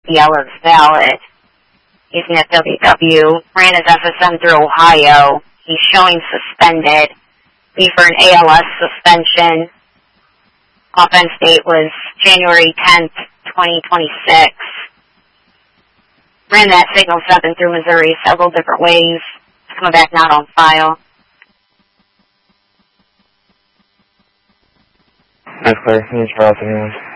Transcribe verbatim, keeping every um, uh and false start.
D L is valid. He's in at W W, ran his F S M through Ohio. He's showing suspended. Be for an A L S suspension. Offense date was January tenth, twenty twenty-six. Ran that Signal seven through Missouri several different ways. It's coming back not on file. That's clear. Can you try out anyone?